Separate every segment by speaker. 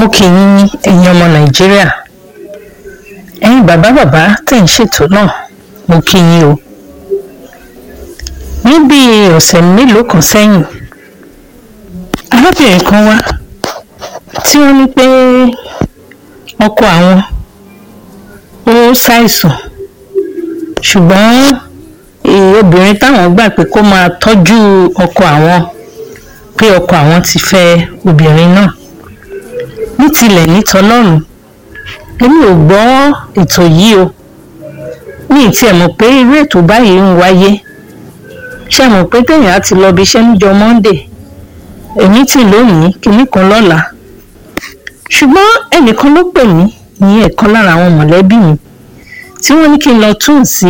Speaker 1: Mo kí yín ẹ̀yin ọmọ Nàìjíríà, ẹ̀yin bàbá tẹ̀ ń ṣètò náà, mo kí yín o. Ní bí ọ̀sẹ̀ mélòó kan sẹ́yìn, arábìnrin kan wá tí wọ́n ní pé ọkọ àwọn ó ṣàìsàn, ṣùgbọ́n obìnrin táwọn gbà pé kó máa tọ́jú ọkọ àwọn pé ọkọ àwọn ti fẹ́ obìnrin náà. Ní tilẹ̀ ní tọlọ́run, èmi ò gbọ́ ètò yìí o. Mi ì tiẹ̀ mọ̀ pé irú ètò báyìí ń wáyé. Ṣé mọ̀ pé téèyàn á ti lọ bí iṣẹ́ níjọ́ Monday, èmi tì lónìí kinní kan lọ́la. Ṣùgbọ́n ẹnìkan ló pè mí ní ẹ̀kan lára àwọn mọ̀lẹ́bí mi tí wọ́n ní kí n lọ tún sí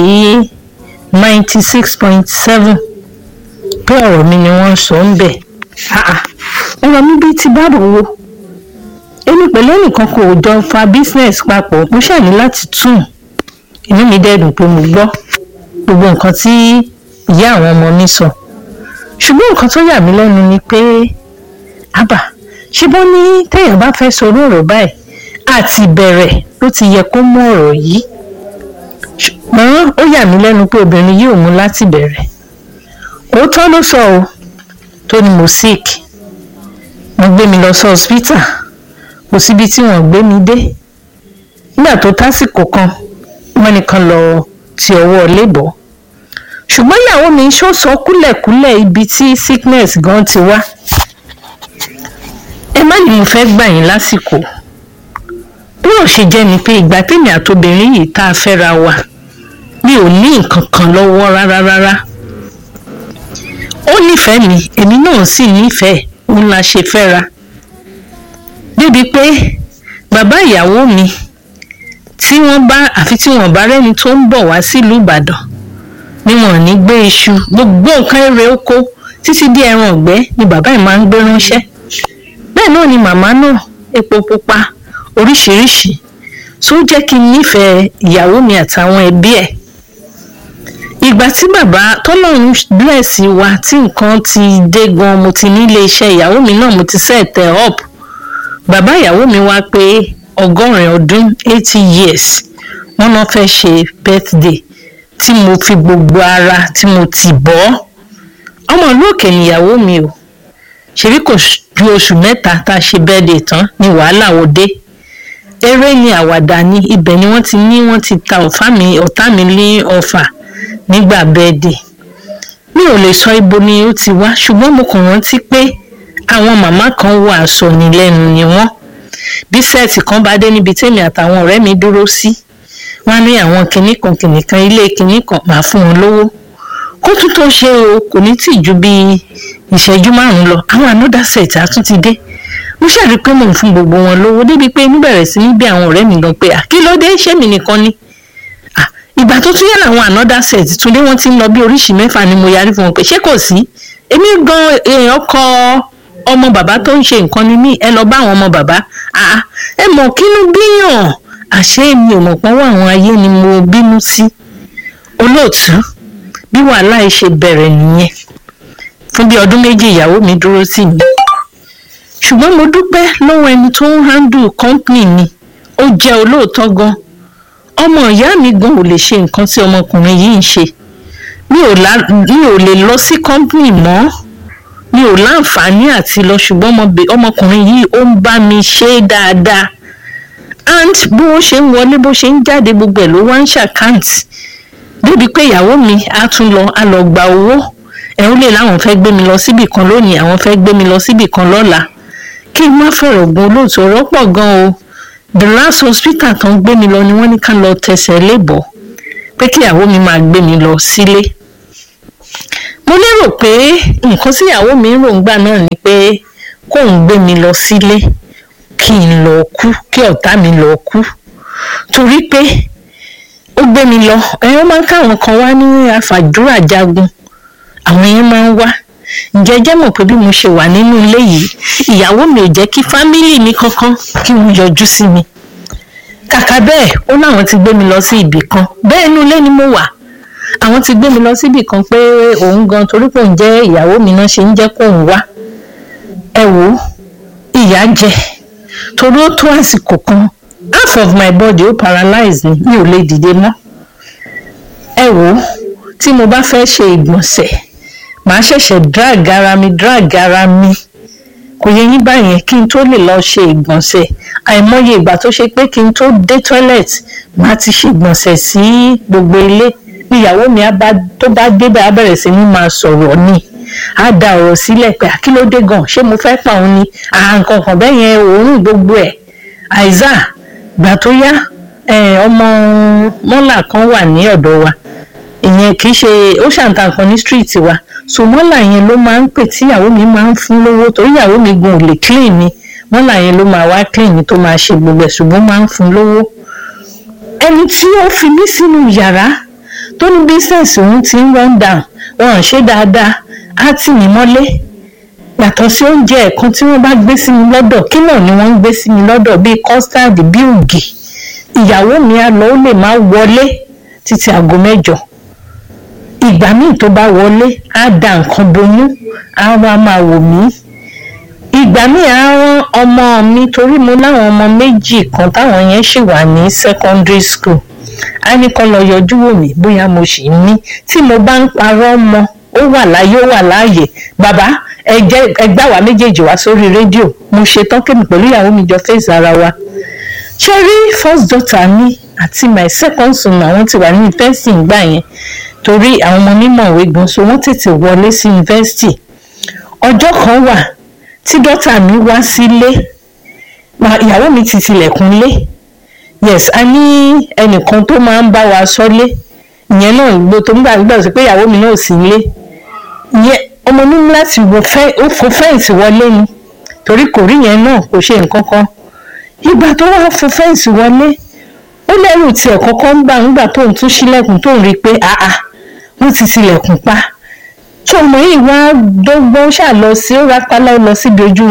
Speaker 1: 96.7 pé ọ̀rọ̀ mi ni wọ́n sọ ń bẹ̀. Ọ̀rọ̀ mi bíi ti báàbò wo. Èmi pẹ̀lú ẹnìkan kò jọ fa business papọ̀, mo ṣáà ní láti tún. Inú mi dẹ́dùn pé mo gbọ́ gbogbo nǹkan tí ìyá àwọn ọmọ mi sọ. Ṣùgbọ́n nǹkan tó yà mí lẹ́nu ni pé ṣé bọ́ ní téèyàn bá fẹ́ sọ ọ̀rọ̀ báyìí àti bẹ̀rẹ̀ ló ti yẹ kó mú ọ̀rọ̀ yìí. Ṣùgbọ́n ó yà mí lẹ́nu pé obìnrin yìí ò mú láti bẹ̀rẹ̀. Òótọ́ ló sọ o, tó ní mo sick. Wọ́n gbé mi lọ sí hospital, kò síbi tí wọ́n gbé mi dé. Nígbà tó tásìkò kan, wọ́n nìkan lọ ti ọwọ́ lébọ̀. Ṣùgbọ́n ìyàwó mi ṣó sọ kúlẹ̀kúlẹ̀ ibi tí sickness gan ti wá. Ẹ má ní mo fẹ́ gbà yín lásìkò. Bí ó ṣe jẹ́ ni pé ìgbà tèmi àtobìnrin yìí tá a fẹ́ra wa, mi ò ní nǹkan kan lọ́wọ́ rárá. Ó nífẹ̀ẹ́ mi, èmi náà sì nífẹ̀ẹ́, òun la ṣe fẹ́ra. Débi pé bàbá ìyàwó mi tí wọ́n bá rẹ́ni tó ń bọ̀ wá sílùú Ìbàdàn ni wọ́n ní gbé iṣu, gbogbo nǹkan èrè oko títí dé ẹran ọ̀gbẹ́ ni bàbá yìí máa ń gbé ránṣẹ́. Bẹ́ẹ̀ náà ni màmá náà, epo pupa oríṣiríṣi, tó jẹ́ kí n nífẹ̀ẹ́ ìyàwó mi àtàwọn ẹbí ẹ̀. Ìgbà tí bàbá tọ́lọ́run bless wa tí nǹkan ti dé gan, mo ti nílé iṣẹ́ ìyàwó mi náà, mo ti set up. Bàbá ìyàwó mi wá pé 100 ọdún 80 years, wọ́n náà fẹ́ ṣe birthday tí mo fi gbogbo ara tí mo ti bọ́. Ọmọ ìlú òkè níyàwó mi o. Ṣebí kò ju oṣù mẹ́ta tá a ṣe birthday tán ni wàhálà ó dé. Eré ni àwàdà ni, ibẹ̀ ni wọ́n ti ta ọ̀tá mi ní ọfà nígbà birthday. Mi ò lè sọ ibo ni ó ti wá, ṣùgbọ́n mo kàn rántí pé àwọn màmá kan wà aṣọ ní lẹ́nu ni wọ́n. Bí sẹ́ẹ̀tì kan bá dé níbi tèmi àtàwọn ọ̀rẹ́ mi dúró sí, wọ́n ní àwọn kìnnì kan ilé kìnnì kan máa fún wọn lówó. Kó tún tó ṣe o, kò ní tì ju bí ìṣẹ́jú 5 lọ, àwọn another set á tún ti dé. Mo ṣàrí pé mò ń fún gbogbo wọn lówó, débi pé inú bẹ̀rẹ̀ sí ní bí àwọn ọ̀rẹ́ mi lọ pé kí ló dé, ṣé mi nìkan ni? Ìgbà tó tún yẹ làwọn another set tún dé, wọ́n ti ń lọ bí oríṣi 6 ni mo yarí fún wọn pé ṣé kò sí? Èmi gan ọkọ ọmọ bàbá tó ń ṣe nǹkan ni mí, ẹ lọ bá àwọn ọmọ bàbá. Ẹ mọ̀ kínú bíyàn, àṣé mi ò mọ̀ pọ́n wà àwọn ayé ni mo bínú sí. Olóòtú, bí wàhálà yìí ṣe bẹ̀rẹ̀ nìyẹn. Fún bí ọdún 2 ìyàwó mi dúró tì mí. Ṣùgbọ́n mo dúpẹ́ lọ́wọ́ ẹni tó ń handle company mi, ó jẹ́ olóòótọ́ gan. Ọmọ ìyá mi gan ò lè ṣe nǹkan tí ọmọkùnrin yìí ń ṣe. Mi ò lè lọ sí company mọ́, mi ò láǹfààní àti lọ, ṣùgbọ́n ọmọkùnrin yìí ó ń bá mi ṣe dáadáa. And bó ṣe ń wọlé bó ṣe ń jáde gbogbo ẹ̀ ló wá ń ṣàkáǹtì. Débi pé ìyàwó mi á lọ gba owó. Ẹ̀rù lè láwọn fẹ́ gbé mi lọ síbì kan lónìí, àwọn fẹ́ gbé mi lọ síbì kan lọ́la. Kí n má fọ̀rọ̀ gun olóòtú, ọ̀rọ̀ pọ̀ gan o. The last hospital tán gbé mi lọ ni wọ́n ní ká lọ tẹsẹ̀ lébọ̀ pé kí ìyàwó mi máa gbé mi lọ sílé. Mo lérò pé nǹkan tí ìyàwó mi ń ròǹgbà náà ni pé kóun gbé mi lọ sílé kí n lọ kú, kí ọ̀tá mi lọ kú. Torí pé ó gbé mi lọ, ẹ̀yọ́ máa ń káwọn kan wá ní àfàdúrà jagun, àwọn yẹn máa ń wá. Ǹjẹ́ jẹ́ mọ̀ pé bí mo ṣe wà nínú ilé yìí, ìyàwó mi ò jẹ́ kí fámílì mi kankan kí wọ́n yọjú sí mi. Kàkà bẹ́ẹ̀, ó láwọn ti gbé mi lọ sí ibì kan. Bẹ́ẹ̀ inú ilé ni mo wà. Àwọn ti gbé mi lọ sí ibì kan pé òun gan torí pé òun jẹ́ ìyàwó mi náà ṣe ń jẹ́ kóun wá. Ẹ wò ó, ìyà jẹ. torí ó tó àsìkò kan half of my body ó paralyze mi ò lè dìde mọ́. ẹ wò ó, tí mo bá fẹ́ ṣe ìgbọ̀nsẹ̀ màá ṣẹ̀ṣẹ̀ drag ara mi kò yẹ yín báyẹn kí n tó lè lọ ṣe ìgbọ̀nsẹ̀. àìmọye ìgbà tó ṣe pé kí n tó dé toilet màá ti ṣe ìgbọ̀nsẹ̀ sí gbogbo ilé. ìyàwó mi tó bá débẹ̀ á bẹ̀rẹ̀ sí ní máa sọ̀rọ̀ ni, á da ọ̀rọ̀ sílẹ̀ pé kí ló dé gan, ṣé mo fẹ́ pa òun ni, nǹkan kan bẹ́ẹ̀ yẹn, òórùn gbogbo ẹ̀. àìsà gbà tó yá ọmọ mọ́là kan wà ní ọ̀dọ̀ wa, ìyẹn kì í ṣe ó ṣàǹtà nǹkan ní street wa, so mọ́là yẹn ló máa ń pè tí ìyàwó mi máa ń fún lówó, torí ìyàwó mi gan ò lè clean ni, mọ́là yẹn ló máa wá clean ni tó máa ṣe gbogbo ẹ̀, ṣùgbọ́n máa ń fún lówó. ẹni tí ó fi mí sínú yàrá tó ní business òun ti ń run down, wọn ò ṣe dáadáa, á tì mí mọ́lé. yàtọ̀ sí oúnjẹ ẹ̀kan tí wọ́n bá gbé sí mi lọ́dọ̀, kí náà ni wọ́n ń gbé sí mi lọ́dọ̀ bíi custard, bíi ògì. ìyàwó mi á lọ, ó lè má wọlé títí aago 8. ìgbà míì tó bá wọlé á da nǹkan bonú, á wá máa wò mí. ìgbà míì á rán ọmọ mi, torí mo láwọn ọmọ méjì kan táwọn yẹn ṣì wà ní secondary school, á ní kán lọ yọjú wò mí bóyá mo ṣì ń mí. tí mo bá ń parọ́ mọ́, ó wà láyé ó wà láàyè, bàbá ẹ gbà wá méjèèjì wá sórí rédíò, mo ṣetán kémi pẹ̀lú ìyàwó mi jọ fèsì ara wa. ṣé rí first daughter mi àti my second son àwọn ti wà ní yunifásitì ìgbà yẹn, torí àwọn ọmọ onímọ̀wé gan, so wọ́n tètè wọlé sí yunifásitì. ọjọ́ kan wà tí dọ́tà mi wá sílé, ìyàwó mi ti tilẹ̀kùn lé. yes, a ní ẹnìkan tó máa ń bá wa sọ́lé, ìyẹn náà gbogbo tó ń gbà sí pé ìyàwó mi náà sì ń lé. ìyẹn ọmọ ní láti fò fẹ́ǹsì wọlé ni, torí kò rí yẹn náà kò ṣe nǹkan kan. ìgbà tó wá fò fẹ́ǹsì wọlé, ó lẹ́rù tiẹ̀ kọ́kọ́ ń gbà nígbà tóun tún ṣílẹ̀kùn tóun rí i pé wọ́n ti tilẹ̀kùn pa. tí ọmọ yìí wá dọ́gbọ́n ṣàlọ sí, ó rápálá lọ síbi ojú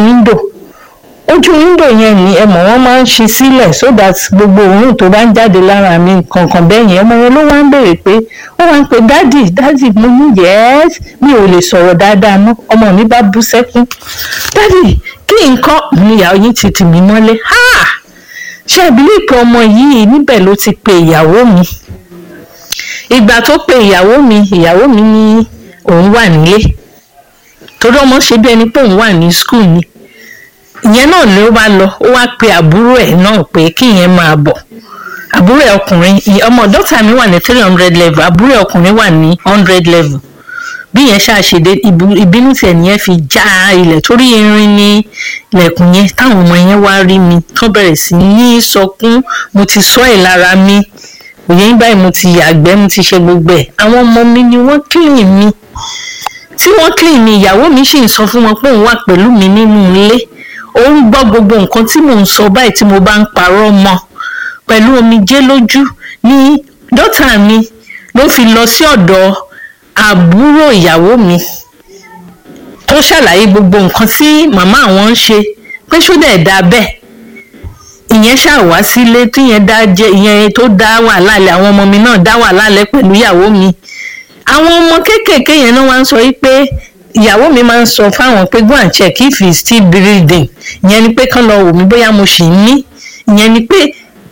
Speaker 1: wíńdò yẹn ni ẹ mọ̀ wọ́n máa ń ṣí sílẹ̀ so that gbogbo òórùn tó bá ń jáde lára mi kankan bẹ́ẹ̀ yẹn, ọmọ yẹn ló wá ń béèrè pé ó wá ń pe dádì mo ní yẹ́s, mi ò lè sọ̀rọ̀ dáadáa mọ́. ọmọ mi bá bú sẹ́kún, dádì kí nǹkan, ìyàwó yín ti tì mí mọ́lé. ṣé ìbílẹ̀ pé ọmọ yìí níbẹ̀ ló ti pe ìyàwó mi. ìgbà tó pe ìyàwó mi ní òun wà nílé, torí ọmọ ṣe bí ẹni pé òun wà ní school ni. ìyẹn náà ló wá lọ, ó wá pe àbúrò ẹ̀ náà pé kí ìyẹn máa bọ̀. àbúrò ẹ̀ ọkùnrin, ọmọ dọ́tà mi wà ní 300 level, àbúrò ẹ̀ ọkùnrin wà ní 100 level. bí yẹn ṣàṣedé ìbínú tiẹ̀ nìyẹn fi já ilẹ̀, torí irin ní ilẹ̀kùn yẹn. táwọn ọmọ yẹn wá rí mi tán bẹ̀rẹ̀ sí ní sọkún, mo ti sọ ẹ̀ lára mi, òye ń báyìí mo ti yàgbẹ́, mo ti ṣe gbogbo ẹ̀. àwọn ọmọ mi ni wọ́n clean mi, tí wọ́n clean mi, ìyàwó mi sì ń sọ fún wọn pé òun wà pẹ̀lú mi nínú ilé, òun gbọ́ gbogbo nǹkan tí mò ń sọ báyìí tí mo bá ń parọ́ mọ́. pẹ̀lú omijé lójú ní dọ́tà mi ló fi lọ sí ọ̀dọ̀ àbúrò ìyàwó mi tó ṣàlàyé gbogbo nǹkan tí màmá àwọn ń ṣe, pé ṣó dẹ̀ dá bẹ́ẹ̀. ìyẹn ṣàwá sílé tí ìyẹn tó dá wàhálà lẹ̀, àwọn ọmọ mi náà dá wàhálà lẹ̀ pẹ̀lú ìyàwó mi. àwọn ọmọ kéékèèké yẹn náà wá ń sọ pé ìyàwó mi máa ń sọ fáwọn pé go and check if he is still breathing, ìyẹn ni pé kán lọ wò mí bóyá mo ṣì ń mí. ìyẹn ni pé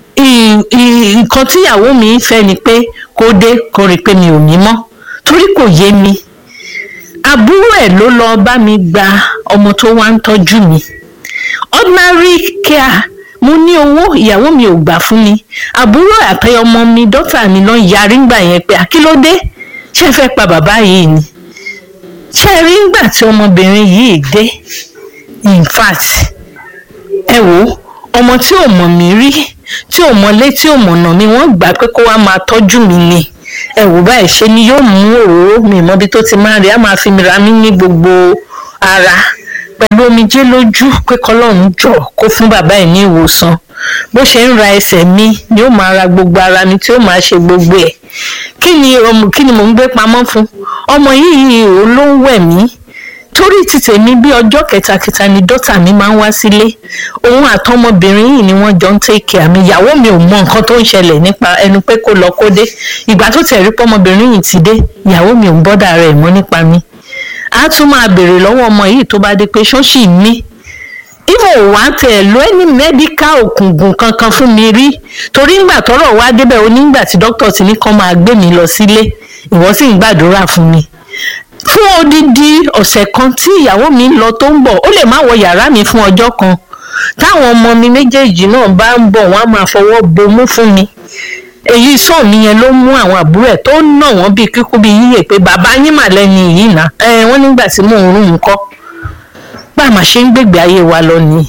Speaker 1: nǹkan tí ìyàwó mi fẹ́ ni pé kó dé kó rí i pé mi ò ní mọ́, torí kò yé mi. àbúrò ẹ̀ ló lọ bá mi gba ọmọ tó wá ń tọ́jú mi. ordinary care, mo ní owó, ìyàwó mi ò gbà fún mi. àbúrò àtẹ ọmọ mi dọ́tà mi lọ yarí ńgbà yẹn pé àkílódé, ṣé ẹ fẹ́ pa bàbá yìí ni. ṣé rí ńgbà tí ọmọbìnrin yìí dé, in fact ẹ wò, ọmọ tí ò mọ̀ mí rí, tí ò mọlé, tí ò mọ̀nà mi, wọ́n gbà pé kó wá máa tọ́jú mi ni. ẹ wò báyìí, ṣe ni yóò mú òróró mi mọ́bi tó ti máa rí, á máa fi mi ra mí ní gbogbo ara pẹ̀lú omijé lójú pé kọ́lọ́run jọ̀ kó fún bàbá ẹ̀ ní ìwòsàn. bó ṣe ń ra ẹsẹ̀ mi ni ó máa ra gbogbo ara mi tí ó máa ṣe gbogbo ẹ̀. kí ni mò ń gbé pamọ́ fún? ọmọ yìí òun ló ń wẹ̀ mí, torí ti tèmi bí ọjọ́ kẹta ni dọ́tà mi máa ń wá sílé. òun àtọmọbìnrin yìí ni wọ́n jọ ń take care mi. ìyàwó mi ò mọ nǹkan tó ń ṣẹlẹ̀ nípa ẹnu pé kó lọ kó dé. ìgbà tó tẹ̀ rí pọ́mọbìnrin yìí ti dé, ìyàwó mi ò ń bọ́dà rẹ̀ mọ́ nípa mi. a tún máa béèrè lọ́wọ́ ọmọ yìí tó bá dé pé ṣọ́ọ̀ṣì mi even wà tẹ̀ lọ ẹni medical òkùngùn kankan fún mi rí torí ńgbà tọ́rọ̀ wá débẹ̀ onígbà tí dókítà ti ní kán máa gbé mi lọ sílé ìwọ sì ń gbàdúrà fún mi fún odidi ọ̀sẹ̀ kan tí ìyàwó mi ń lọ tó ń bọ̀ ó lè má wọ yàrá mi fún ọjọ́ kan táwọn ọmọ mi méjèèjì náà bá ń bọ̀ wọ́n á máa fọwọ́ bomú fún mi èyí sọ mi yẹn ló mú àwọn àbúrò ẹ̀ tó nà wọ́n bíi kíkú bíi yíyẹ pé bàbá yín mà lẹ́ni yìí ná wọ́n nígbà tí mò ń rún nǹkan bá a máa ṣe ń gbègbè ayé wa lọ ni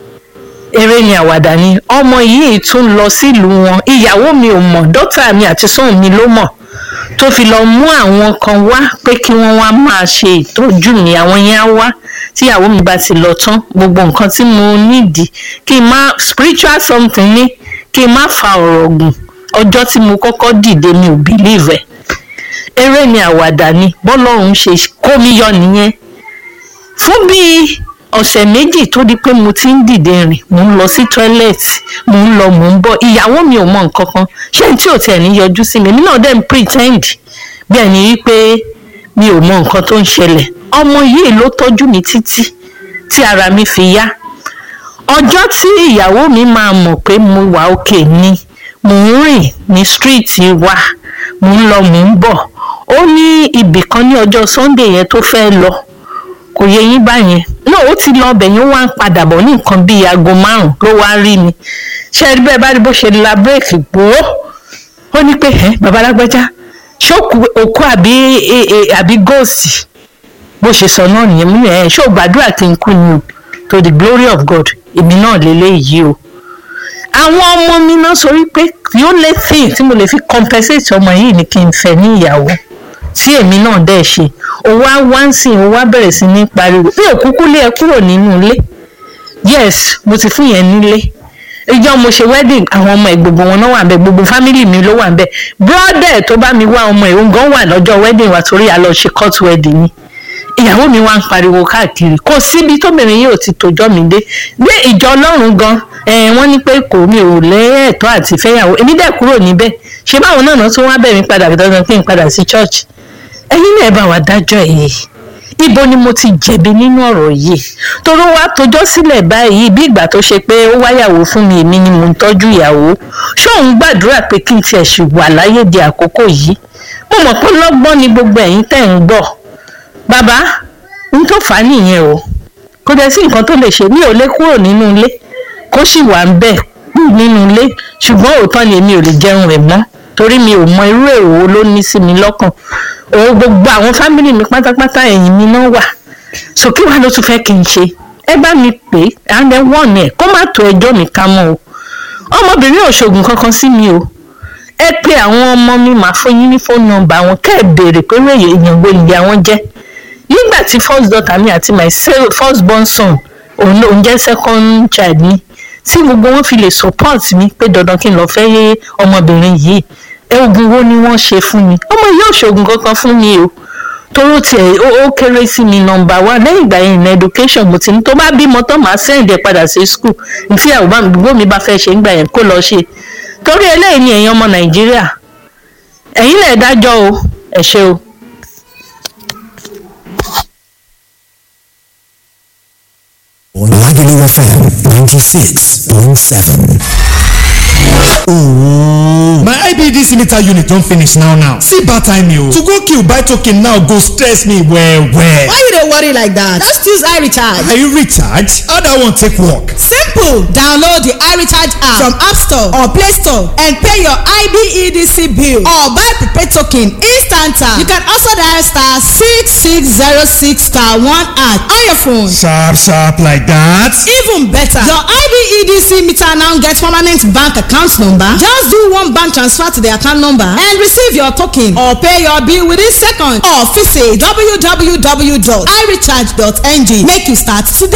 Speaker 1: eré ni àwàdà ni ọmọ yìí tún lọ sílùú wọn ìyàwó mi ò mọ̀ dókítà mi àti sóun mi ló mọ̀ tó fi lọ mú àwọn kan wá pé kí wọ́n wá máa ṣe ìtọ́jú mi àwọn yẹn á wá tíyàwó mi bá ti lọ tán gbogbo nǹkan tí mo nídìí kí n má spiritual something ní kí n má fa ọ̀rọ̀ gùn ọjọ́ tí mo kọ́kọ́ dìde mi ò believe eré ni àwàdà ni bọ́lọ́run ṣe kó mi yọ nìyẹn fún bíi ọ̀sẹ̀ méjì tó di pé mo ti ń dìde rìn mo ń lọ sí tọ́ílẹ̀tì mo ń lọ mo ń bọ̀ ìyàwó mi ò mọ nǹkan kan ṣé tí ò tiẹ̀ ní yọjú sí mi èmi náà dẹ̀ ń pretend bí ẹni wípé mi ò mọ nǹkan tó ń ṣẹlẹ̀ ọmọ yìí ló tọ́jú mi títí tí ara mi fi yá ọjọ́ tí ìyàwó mi máa mọ̀ pé mo wà òkè ni mo ń rìn ní street wa mo ń lọ mo ń bọ̀ ó ní ibì kan ní ọjọ́ Sunday yẹn tó fẹ́ lọ kò yẹ yín báyẹn náà ó ti lọ ọbẹ̀ yẹn wá ń padà bọ̀ ní nǹkan bíi aago 5 ló wá rí mi ṣe rí bẹ́ẹ̀ bá rí bó ṣe la bírèkì gbòó ó ní pé bàbá lágbájá ṣé òkú àbí góòsì bó ṣe sọ náà nìyẹn mú yẹn ṣé ò gbàdúrà kí n kú ni o to the glory of God èmi náà lélẹ́yìí o àwọn ọmọ mi náà sọ wípé yóò lè fi tí mo lè fi compensate ọmọ yìí ni kí n fẹ́ ní ìyàwó tí èmi náà dẹ̀ ṣe òun á wá ń sìn òun á bẹ̀rẹ̀ sí ní pariwo bí òkúkú lé ẹ kúrò nínú ilé yes mo ti fún yẹn nílé ìjọ mo ṣe wedding àwọn ọmọ ẹ̀ gbogbo wọn náà wà bẹ́ẹ̀ gbogbo family mi ló wà bẹ́ẹ̀ brother tó bá mi wá ọmọ ẹ̀ òun gan wà lọ́jọ́ wedding wa torí a lọ ṣe court wedding ni ìyàwó mi wá ń pariwo káàkiri kò síbi tóbìnrin yóò ti tòjọ́ mi dé ìjọ Ọlọ́run gan wọ́n ní pé kò mi ò lé ẹ̀tọ́ àti fẹ́yàwó èmi dẹ̀ kúrò níbẹ̀ ṣé báwọn náà tún wá bẹ̀ mí padà dandan kí n padà sí church ẹ̀yin náà bá wa dájọ́ èyí ibo ni mo ti jẹ̀bi nínú ọ̀rọ̀ yìí torí wá tójọ́ sílẹ̀ báyìí bí ìgbà tó ṣe pé ó wáyàwó fún mi èmi ni mo ń tọ́jú ìyàwó ṣóun gbàdúrà pé kí n tiẹ̀ ṣì wà láyé di àkókò yìí mo mọ̀ pé lọ́gbọ́n ni gbogbo ẹ̀yin tẹ̀ ń gbọ́ bàbá n tó fà á nìyẹn o kò dẹ̀ sí nǹkan tó lè ṣe mi ò lè kúrò nínú ilé kó sì wà ń bẹ̀ nínú ilé ṣùgbọ́n òótọ́ ni èmi ò lè jẹun rẹ̀ mọ́ torí mi ò mọ irú èrò wo ló ní sí mi lọ́kàn òun gbogbo àwọn fámìlì mi pátápátá ẹ̀yìn mi náà wà so kí wàá ló tún fẹ́ kí n ṣe ẹ bá mi pè é and then wọ́n ẹ̀ kó má tó ẹjọ́ mi ká mọ́ o ọmọbìnrin ò ṣoògùn kankan sí mi o ẹ pé àwọn ọmọ mi máa fún yín ní fóònù nọ́mbà wọn kẹ́ ẹ̀ béèrè pé èèyàn wo ìyá wọn jẹ́ nígbà tí first daughter mi àti my first born son òun jẹ́ second child mi tí gbogbo wọn fi lè support mi pé dandan kí n lọ fẹ́ yé ọmọbìnrin yìí oògùn wo ni wọ́n ṣe fún mi ọmọ yìí ò ṣoògùn kankan fún mi o toró tiẹ̀ ó kéré sí mi nọ́mbà wa lẹ́yìn ìgbà yẹn ní education mo ti ní tó bá bímọ tán màá send ẹ̀ padà sí school ìfi àwọn gbogbo mi bá fẹ́ ṣe ńgbà yẹn kó lọ ṣe torí eléyìí ni ẹ̀yin ọmọ Nàìjíríà ẹ̀yin lè dájọ́ o ẹ ṣé o.
Speaker 2: Lagelu FM 96.7.
Speaker 3: My IBDC meter unit don finish now. See bad time o. To go kill buy token now go stress me well.
Speaker 4: Why you dey worry like that? Just use iRecharge.
Speaker 3: Are you recharge? How that one take work?
Speaker 4: Simple! Download the iRecharge app from App Store or Play Store and pay your IBEDC bill or buy prepaid token instant. You can also dial *6606*1# on your phone.
Speaker 3: Sharp like that.
Speaker 4: Even better, your IBEDC meter now get permanent bank account number. Just do one bank transfer to the account number and receive your token or pay your bill within seconds or visit www.irecharge.ng. Make you start today.